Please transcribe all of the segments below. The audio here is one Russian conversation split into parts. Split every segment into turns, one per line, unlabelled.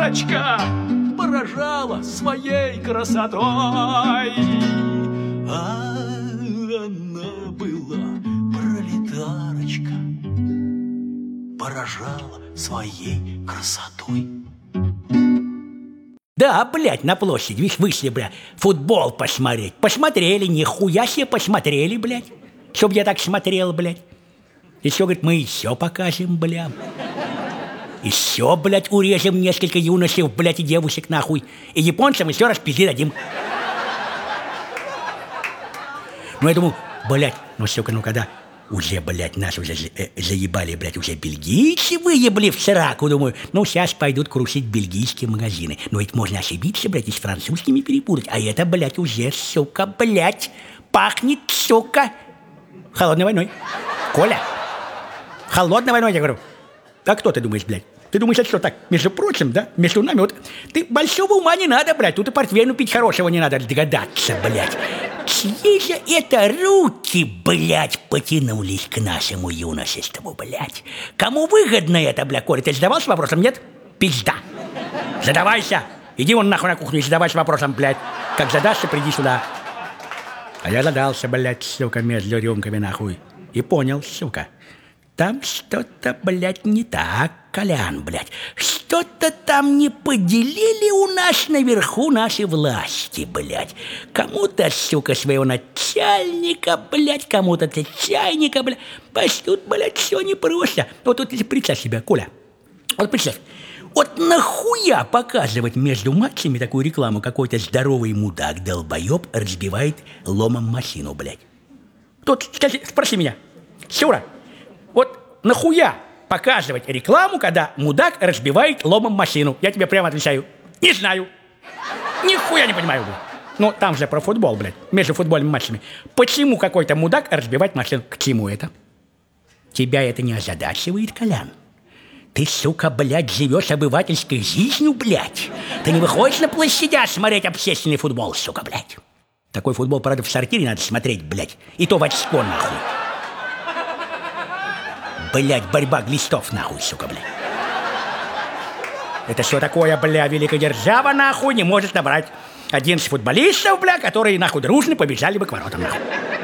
пролетарочка поражала своей красотой. Она была пролетарочка, поражала своей красотой.
Да, блядь, на площади, видишь, вышли, блядь, футбол посмотреть. Посмотрели, нихуя себе посмотрели, блядь. Чтоб я так смотрел, блядь. Еще, говорит, мы еще покажем, блядь. Еще, блядь, урежем несколько юношей, блядь, и девушек, нахуй. И японцам еще раз пизды дадим. Ну, я думаю, блядь, ну, сука, ну, когда уже, блядь, нас уже заебали, блядь, уже бельгийцы выебли в сраку, думаю, ну, сейчас пойдут крушить бельгийские магазины. Но ведь можно ошибиться, блядь, и с французскими перепутать. А это, блядь, уже, сука, блядь, пахнет, сука, холодной войной. Коля, холодной войной, я говорю. А кто ты думаешь, блядь? Ты думаешь, это что так, между прочим, да? Между нами вот... Ты большого ума не надо, блядь. Тут и портвейну пить хорошего не надо догадаться, блядь. Чьи же это руки, блядь, потянулись к нашему юношеству, блядь? Кому выгодно это, блядь, Коля? Ты задавался вопросом, нет? Пизда. Задавайся. Иди вон нахуй на кухню и задавайся вопросом, блядь. Как задашься, приди сюда. А я задался, блядь, сука, между рюмками, нахуй. И понял, сука. Там что-то, блядь, не так, Колян, блядь. Что-то там не поделили у нас наверху наши власти, блядь. Кому-то, сука, своего начальника, блядь, кому-то чайника, блядь. Тут, блядь, все непросто. Вот тут представь себя, Коля. Вот представь. Вот нахуя показывать между матчами такую рекламу? Какой-то здоровый мудак, долбоеб, разбивает ломом машину, блядь. Тут, спроси меня, Сюра. Вот нахуя показывать рекламу, когда мудак разбивает ломом машину? Я тебе прямо отвечаю. Не знаю. Нихуя не понимаю, блядь. Ну, там же про футбол, блядь. Между футбольными матчами. Почему какой-то мудак разбивает машину? К чему это? Тебя это не озадачивает, Колян? Ты, сука, блядь, живешь обывательской жизнью, блядь. Ты не выходишь на площадя смотреть общественный футбол, сука, блядь. Такой футбол, правда, в сортире надо смотреть, блядь. И то в очко, нахуй. Блядь, борьба глистов, нахуй, сука, блядь. Это что такое, бля, великая держава, нахуй, не может набрать 11 футболистов, бля, которые, нахуй, дружно побежали бы к воротам, нахуй.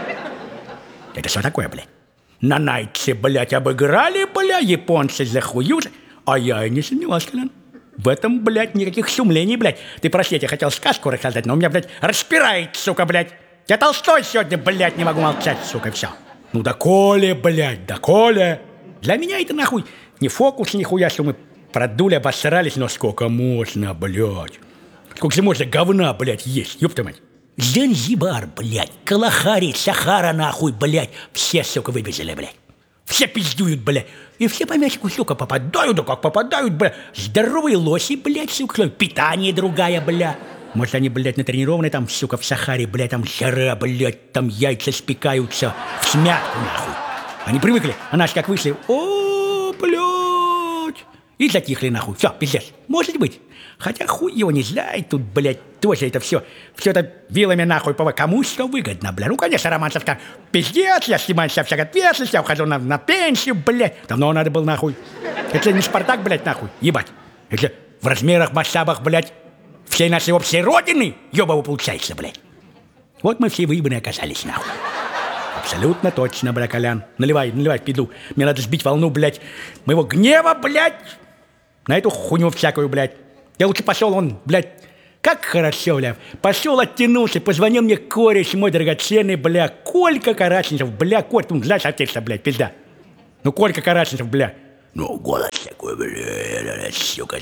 Это что такое, блядь? На Найтсе, блядь, обыграли, бля, японцы захуют. А я и не сомневался, Колян. В этом, блядь, никаких сумлений, блядь. Ты, прости, я хотел сказку рассказать, но у меня, блядь, распирает, сука, блядь. Я Толстой сегодня, блядь, не могу молчать, сука, все. Ну, доколе, блядь, доколе. Для меня это, нахуй, не фокус, нихуя, что мы продули, обосрались, но сколько можно, блядь. Сколько же можно говна, блядь, есть, ёпта мать. Занзибар, блядь, Калахари, Сахара, нахуй, блядь. Все, сука, выбежали, блядь. Все пиздуют, блядь. И все по мячику, сука, попадают, да как попадают, блядь. Здоровые лоси, блядь, сука. Питание другая, блядь. Может, они, блядь, натренированы там, сука, в Сахаре, блядь, там жара, блядь, там яйца спекаются в смятку, нахуй. Они привыкли, а наши как вышли, о, блядь, и затихли, нахуй. Все, пиздец, может быть. Хотя хуй его не знает, тут, блядь, тоже это все это вилами, нахуй, кому что выгодно, блядь. Ну, конечно, Романцев-то пиздец, я снимаю себя всякой ответственности, я ухожу на пенсию, блядь. Давно надо был, нахуй. Это не Спартак, блядь, нахуй, ебать. Это в размерах, масштабах, блядь, всей нашей общей родины, ебаво получается, блядь. Вот мы все выебаны оказались, нахуй. Абсолютно точно, бля, Колян. Наливай, пиду. Мне надо сбить волну, блядь, моего гнева, блядь, на эту хуйню всякую, блядь. Я лучше пошел, он, блядь, как хорошо, бля. Пошел, оттянулся, позвонил мне кореш мой драгоценный, бля, Колька Караченцев, бля, Коль, ну, знаешь, отец, блядь, пизда. Ну, Колька Караченцев, бля. Ну, голос такой, бля, сука,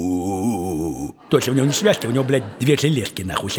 заебу. Точно, у него не связки, у него, блядь, две железки, нахуй,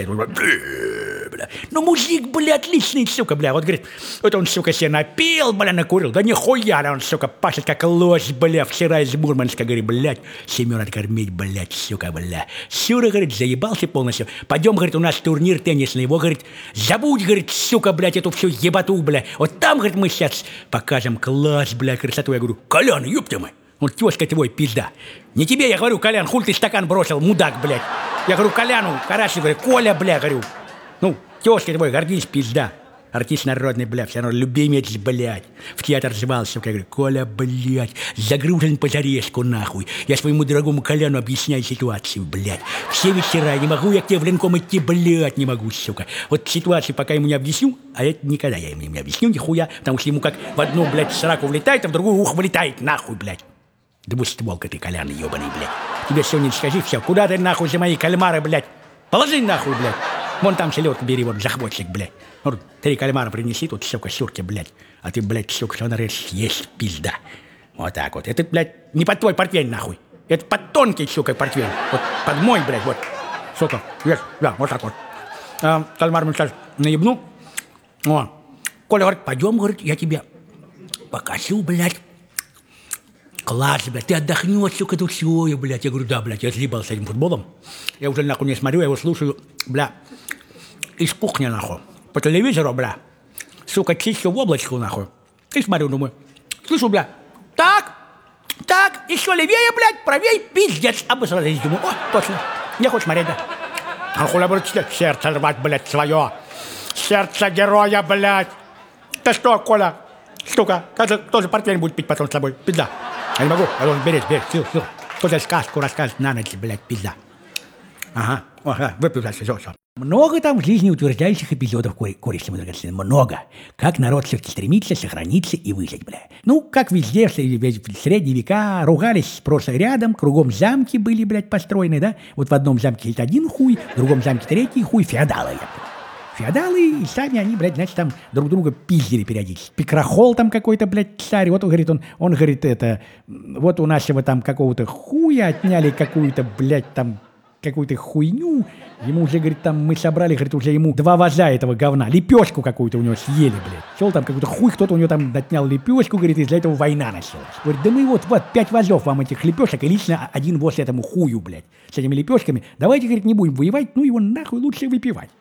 бля. Ну, мужик, бля, отличный, сука, бля. Вот, говорит, вот он, сука, себе напил, бля, накурил. Да нихуя, да он, сука, пашет как лось, бля. Вчера из Мурманска, говорит, блядь, семёр откормить, блядь, сука, бля. Сюра, говорит, заебался полностью. Пойдем, говорит, у нас турнир теннисный. Его, говорит, забудь, говорит, сука, блядь, эту всю ебату, бля. Вот там, говорит, мы сейчас покажем класс, бля, красоту. Я говорю, Колян, ёпта мать. Он тёзка твой, пизда. Не тебе, я говорю, Колян, хуй ты стакан бросил, мудак, блядь. Я говорю, Коляну, Карасик, говорю, Коля, бля, говорю. Ну, тёзка твой, гордись, пизда. Артист народный, бля, все равно любимец, блядь. В театр звался, сука, я говорю, Коля, блядь, загружен по зарезку, нахуй. Я своему дорогому Коляну объясняю ситуацию, блядь. Все вечера, не могу я к тебе в линком идти, блядь, не могу, сука. Вот ситуацию пока ему не объясню, а это никогда я ему не объясню, нихуя, потому что ему как в одну, блядь, сраку влетает, а в другую ухо вылетает, нахуй, блядь. Двустволка ты, Колян, ебаный, блядь. Тебе сегодня скажи, все, куда ты, нахуй, за мои кальмары, блядь? Положи, нахуй, блядь. Вон там селедку бери, вот, за хвостик, блядь. Ну, 3 кальмара принеси, тут, сука, сюрки, блядь. А ты, блядь, сука, что нарежешь, есть пизда. Вот так вот. Это, блядь, не под твой портвейн, нахуй. Это под тонкий, сука, портвейн. Вот под мой, блядь, вот. Сука, ешь, да, вот так вот. Кальмар мы сейчас наебну. О, Коля говорит, пойдем, говорит, я тебе покажу, блядь. Класс, блядь, ты отдохнешь, сука, душою, блядь. Я говорю, да, блядь, я съебал с этим футболом. Я уже, нахуй, не смотрю, я его слушаю, бля, из кухни, нахуй. По телевизору, бля. Сука, чищу в облачку, нахуй. И смотрю, думаю, слышу, бля, так, еще левее, блядь, правее, пиздец. Обосрались, думаю, о, точно, не хочешь смотреть, да? А хуля, блядь, сердце рвать, блядь, свое. Сердце героя, блядь. Ты что, Коля, штука, кажется, тоже портвейн будет пить потом с тобой, пизда. Я не могу, я должен беречь, сил. Кто тебе сказку расскажет на ночь, блядь, пизда. Ага, выпил дальше, все. Много там жизнеутверждающих эпизодов, користи драгоценные, много. Как народ все-таки стремится сохраниться и выжить, бля. Ну, как везде, в средние века ругались просто рядом, кругом замки были, блядь, построены, да? Вот в одном замке есть один хуй, в другом замке третий хуй, феодалы, Феодалы, и сами они, блядь, значит, там друг друга пиздили периодически. Пикрохол там какой-то, блядь, царь, вот он говорит, он говорит, это, вот у нашего там какого-то хуя отняли какую-то, блядь, там, какую-то хуйню, ему уже, говорит, там мы собрали, говорит, уже ему 2 ваза этого говна, лепешку какую-то у него съели, блядь. Шел там какой-то хуй, кто-то у него там отнял лепешку, говорит, из-за этого война началась. Говорит, да мы вот 5 вазов вам этих лепешек, и лично 1 воз этому хую, блядь, с этими лепешками. Давайте, говорит, не будем воевать, ну его нахуй лучше выпивать.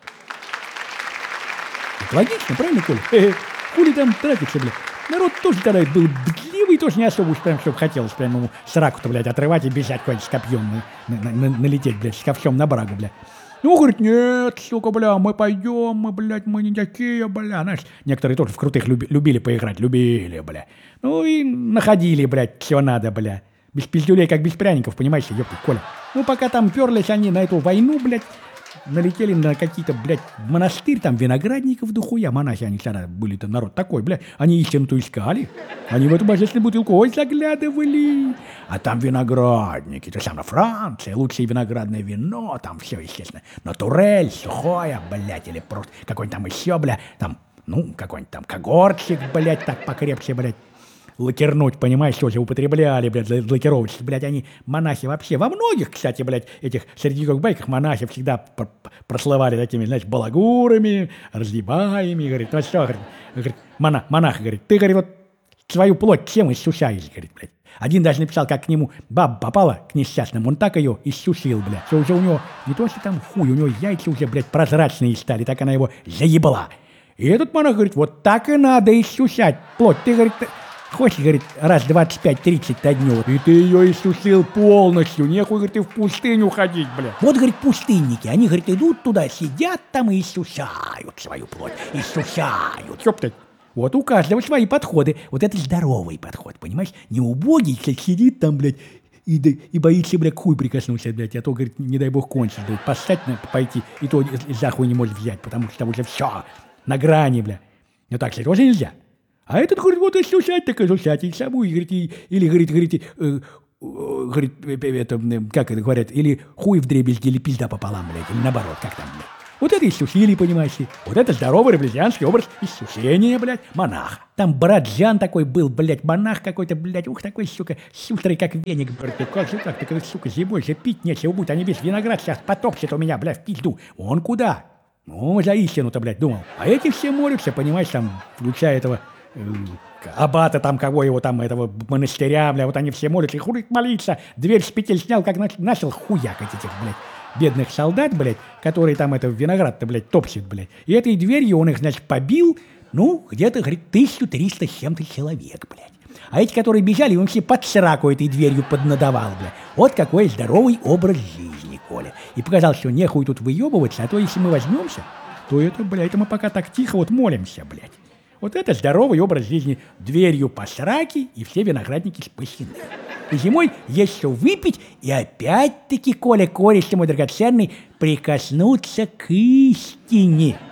Это логично, правильно, Коля? Хули там тратится, блядь. Народ тоже тогда был бдливый, тоже не особо уж прям, чтобы хотелось прям ему сраку-то, блядь, отрывать и бежать куда-нибудь с копьем, налететь, блядь, с ковшом на брагу, блядь. Ну, говорит, нет, сука, бля, мы пойдем, мы не такие, бля. Знаешь, некоторые тоже в крутых любили поиграть, бля. Ну и находили, блядь, все надо, бля. Без пиздюлей, как без пряников, понимаешь, ёпты, Коля. Ну, пока там перлись они на эту войну, блядь, налетели на какие-то, блядь, монастырь, там виноградников дохуя, монахи, они всегда были-то народ такой, блядь, они истину-то искали, они в эту божественную бутылку, ой, заглядывали, а там виноградники, это самое Франция, лучшее виноградное вино, там все, естественно, натурель, сухое, блядь, или просто какой-нибудь там еще, блядь, там, ну, какой-нибудь там когортчик, блядь, так покрепче, блядь, лакернуть, понимаешь, тоже употребляли, блядь, лакировщики, блядь, они, монахи вообще, во многих, кстати, блядь, этих средневековых байках монахи всегда прослывали такими, знаешь, балагурами, разъебаями, говорит, ну что, говорит, монах, говорит, ты, говорит, вот свою плоть чем иссушаешь, говорит, блядь. Один даже написал, как к нему баба попала к несчастному, он так ее иссушил, блядь, что уже у него, не то что там хуй, у него яйца уже, блядь, прозрачные стали, так она его заебала. И этот монах говорит, вот так и надо иссушать плоть, ты, говорит, хочешь, говорит, раз 25-30 на дню, и ты ее иссушил полностью, нехуй, говорит, ты в пустыню ходить, бля. Вот, говорит, пустынники, они, говорит, идут туда, сидят там и иссушают свою плоть, иссушают. Ёптать. Вот у каждого свои подходы, вот это здоровый подход, понимаешь? Не убогий, сидит там, блядь, и боится, блядь, хуй прикоснуться, блядь, а то, говорит, не дай бог кончить, блядь, поссать пойти, и то за хуй не может взять, потому что там уже все на грани, бля. Но так, кстати, тоже нельзя. А этот, говорит, вот иссушать, так иссушать, и саму, и, говорит, или, говорит, это, как это говорят, или хуй вдребезги, или пизда пополам, блядь, или наоборот, как там, блядь. Вот это иссушили, понимаешь, вот это здоровый реблезианский образ иссушения, блядь, монаха. Там брат Жан такой был, блядь, монах какой-то, блядь, ух, такой, сука, шустрый, как веник, блядь, как же так, ты, сука, зимой же пить нечего будет, они весь виноград сейчас потопчет у меня, блядь, в пизду. Он куда? Ну, за истину-то, блядь, думал. А эти все молятся, понимаешь, там, включая этого аббата там, кого его там, этого монастыря, бля, вот они все молятся, и хуй молиться, дверь с петель снял, как начал хуякать этих, блядь, бедных солдат, блядь, которые там это виноград-то, блядь, топчет, блядь. И этой дверью он их, значит, побил, ну, где-то, говорит, 1300 с чем-то человек, блядь. А эти, которые бежали, он все под сраку этой дверью поднадавал, блядь. Вот какой здоровый образ жизни, Коля. И показал, что нехуй тут выебываться, а то если мы возьмемся, то это, блядь, это мы пока так тихо вот молимся, блядь. Вот это здоровый образ жизни. Дверью по сраке, и все виноградники спасены. И зимой есть что выпить, и опять-таки, Коля, кореш ты мой драгоценный, прикоснуться к истине.